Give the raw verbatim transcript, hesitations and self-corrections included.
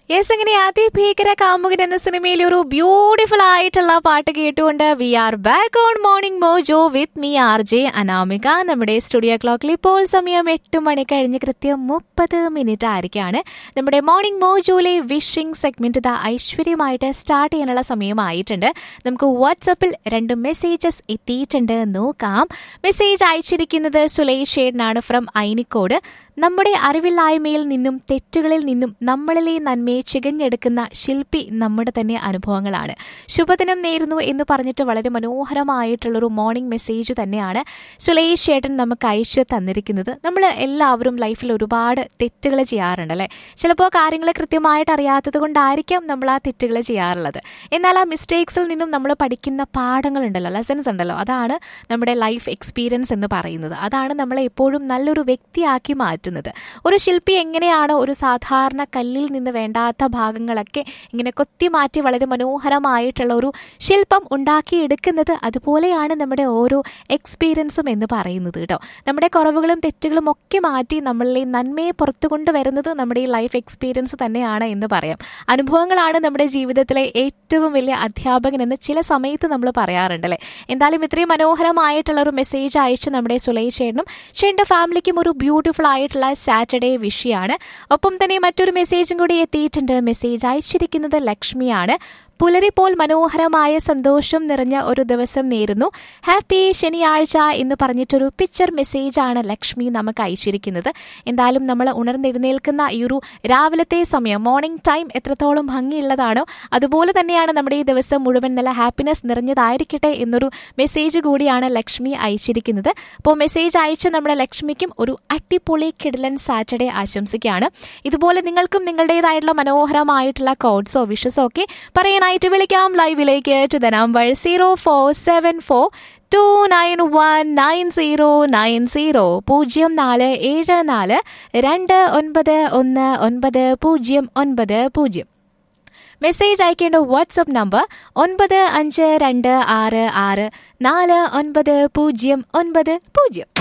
Yes, അങ്ങനെ അതിഭീകര കാമുകൻ എന്ന സിനിമയിൽ ഒരു ബ്യൂട്ടിഫുൾ ആയിട്ടുള്ള പാട്ട് കേട്ടുകൊണ്ട് V are back on morning mojo with me R J Anamika. നമ്മുടെ സ്റ്റുഡിയോ ക്ലോക്കിൽ ഇപ്പോൾ സമയം എട്ട് മണി കഴിഞ്ഞ് കൃത്യം മുപ്പത് മിനിറ്റ് ആയിരിക്കാണ്. നമ്മുടെ മോർണിംഗ് മോജോയിലെ വിഷിംഗ് സെഗ്മെന്റ് ഇതാ ഐശ്വര്യമായിട്ട് സ്റ്റാർട്ട് ചെയ്യാനുള്ള സമയമായിട്ടുണ്ട്. നമുക്ക് വാട്സപ്പിൽ രണ്ട് മെസ്സേജസ് എത്തിയിട്ടുണ്ട്, നോക്കാം. മെസ്സേജ് അയച്ചിരിക്കുന്നത് സുലേഷ് ഷേഡനാണ് ഫ്രം ഐനിക്കോട്. നമ്മുടെ അറിവില്ലായ്മയിൽ നിന്നും തെറ്റുകളിൽ നിന്നും നമ്മളിലെ നന്മയെ ചികഞ്ഞെടുക്കുന്ന ശില്പി നമ്മുടെ തന്നെ അനുഭവങ്ങളാണ്. ശുഭദിനം നേരുന്നു എന്ന് പറഞ്ഞിട്ട് വളരെ മനോഹരമായിട്ടുള്ളൊരു മോർണിംഗ് മെസ്സേജ് തന്നെയാണ് സുലേഷ് ചേട്ടൻ നമുക്ക് അയച്ചു തന്നിരിക്കുന്നത്. നമ്മൾ എല്ലാവരും ലൈഫിൽ ഒരുപാട് തെറ്റുകൾ ചെയ്യാറുണ്ട് അല്ലേ? ചിലപ്പോൾ കാര്യങ്ങൾ കൃത്യമായിട്ട് അറിയാത്തത് കൊണ്ടായിരിക്കാം നമ്മൾ ആ തെറ്റുകൾ ചെയ്യാറുള്ളത്. എന്നാൽ ആ മിസ്റ്റേക്സിൽ നിന്നും നമ്മൾ പഠിക്കുന്ന പാഠങ്ങളുണ്ടല്ലോ, ലെസൺസ് ഉണ്ടല്ലോ, അതാണ് നമ്മുടെ ലൈഫ് എക്സ്പീരിയൻസ് എന്ന് പറയുന്നത്. അതാണ് നമ്മളെ എപ്പോഴും നല്ലൊരു വ്യക്തിയാക്കി മാറ്റുന്നത്. ഒരു ശില്പി എങ്ങനെയാണ് ഒരു സാധാരണ കല്ലിൽ നിന്ന് വേണ്ടാത്ത ഭാഗങ്ങളൊക്കെ ഇങ്ങനെ കൊത്തി മാറ്റി വളരെ മനോഹരമായിട്ടുള്ള ഒരു ശില്പം ഉണ്ടാക്കിയെടുക്കുന്നത്, അതുപോലെയാണ് നമ്മുടെ ഓരോ എക്സ്പീരിയൻസും എന്ന് പറയുന്നത് കേട്ടോ. നമ്മുടെ കുറവുകളും തെറ്റുകളും ഒക്കെ മാറ്റി നമ്മളിലെ നന്മയെ പുറത്തു കൊണ്ടുവരുന്നത് നമ്മുടെ ഈ ലൈഫ് എക്സ്പീരിയൻസ് തന്നെയാണ് എന്ന് പറയാം. അനുഭവങ്ങളാണ് നമ്മുടെ ജീവിതത്തിലെ ഏറ്റവും വലിയ അധ്യാപകൻ എന്ന് ചില സമയത്ത് നമ്മൾ പറയാറുണ്ടല്ലേ. എന്തായാലും ഇത്രയും മനോഹരമായിട്ടുള്ള ഒരു മെസ്സേജ് അയച്ച് നമ്മുടെ സുലൈഷ് ചേട്ടനും ചേട്ടൻ്റെ ഫാമിലിക്കും ഒരു ബ്യൂട്ടിഫുൾ ആയിട്ടുള്ള സാറ്റർഡേ വിഷയാണ്. ഒപ്പം തന്നെ മറ്റൊരു മെസ്സേജും കൂടി എത്തിയിട്ടുണ്ട്. മെസ്സേജ് അയച്ചിരിക്കുന്നത് ലക്ഷ്മിയാണ്. പുലരി പോൽ മനോഹരമായ സന്തോഷം നിറഞ്ഞ ഒരു ദിവസം നേരുന്നു, ഹാപ്പി ശനിയാഴ്ച എന്ന് പറഞ്ഞിട്ടൊരു പിക്ചർ മെസ്സേജാണ് ലക്ഷ്മി നമുക്ക് അയച്ചിരിക്കുന്നത്. എന്തായാലും നമ്മൾ ഉണർന്നെഴുന്നേൽക്കുന്ന ഈ ഒരു രാവിലത്തെ സമയം, മോർണിംഗ് ടൈം എത്രത്തോളം ഭംഗിയുള്ളതാണോ അതുപോലെ തന്നെയാണ് നമ്മുടെ ഈ ദിവസം മുഴുവൻ നല്ല ഹാപ്പിനെസ് നിറഞ്ഞതായിരിക്കട്ടെ എന്നൊരു മെസ്സേജ് കൂടിയാണ് ലക്ഷ്മി അയച്ചിരിക്കുന്നത്. അപ്പോൾ മെസ്സേജ് അയച്ച് നമ്മുടെ ലക്ഷ്മിക്കും ഒരു അടിപൊളി കിടിലൻ സാറ്റർഡേ ആശംസിക്കുകയാണ്. ഇതുപോലെ നിങ്ങൾക്കും നിങ്ങളുടേതായിട്ടുള്ള മനോഹരമായിട്ടുള്ള കോഡ്സോ വിഷസോ ഒക്കെ പറയാൻ ായിട്ട് വിളിക്കാം ലൈവിലേക്ക് to the number zero four seven four to nine one nine zero nine zero പൂജ്യം നാല് ഏഴ് നാല് രണ്ട് ഒൻപത് ഒന്ന് ഒൻപത് പൂജ്യം ഒൻപത് പൂജ്യം. മെസ്സേജ് അയക്കേണ്ട വാട്സപ്പ് നമ്പർ ഒൻപത് അഞ്ച് രണ്ട് ആറ് ആറ് നാല് ഒൻപത് പൂജ്യം ഒൻപത് പൂജ്യം.